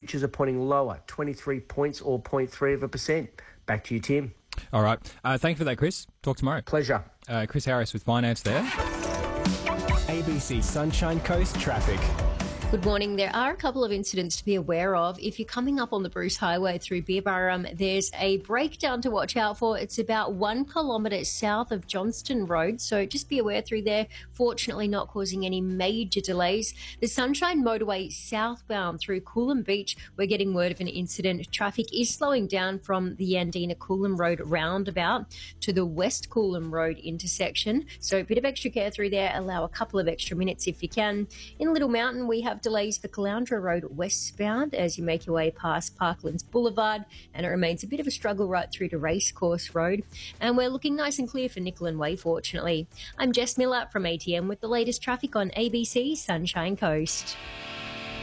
futures are pointing lower, 23 points or 0.3%. Back to you, Tim. All right. Thank you for that, Chris. Talk tomorrow. Pleasure. Chris Harris with Finance there. ABC Sunshine Coast traffic. Good morning. There are a couple of incidents to be aware of. If you're coming up on the Bruce Highway through Beerburrum, there's a breakdown to watch out for. It's about 1 kilometre south of Johnston Road, so just be aware through there. Fortunately, not causing any major delays. The Sunshine Motorway southbound through Coolum Beach, we're getting word of an incident. Traffic is slowing down from the Yandina Coolum Road roundabout to the West Coolum Road intersection. So a bit of extra care through there. Allow a couple of extra minutes if you can. In Little Mountain, we have delays for Caloundra Road westbound as you make your way past Parklands Boulevard, and it remains a bit of a struggle right through to Racecourse Road. And we're looking nice and clear for Nicholson Way, fortunately. I'm Jess Miller from ATM with the latest traffic on ABC Sunshine Coast.